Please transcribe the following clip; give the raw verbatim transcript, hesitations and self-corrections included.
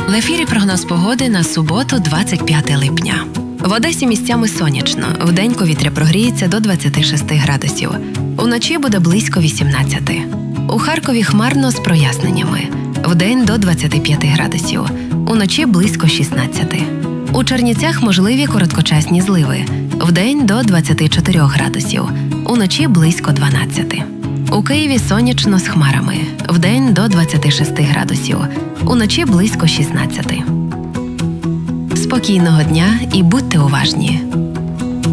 В ефірі прогноз погоди на суботу, двадцять п'яте липня. В Одесі місцями сонячно, вдень повітря прогріється до двадцяти шести градусів. Уночі буде близько вісімнадцяти. У Харкові хмарно з проясненнями. Вдень до двадцяти п'яти градусів. Уночі близько шістнадцяти. У Чернівцях можливі короткочасні зливи. Вдень до двадцяти чотирьох градусів. Уночі близько дванадцяти. У Києві сонячно з хмарами. Вдень до двадцяти шести градусів. Уночі близько шістнадцяти. Спокійного дня і будьте уважні.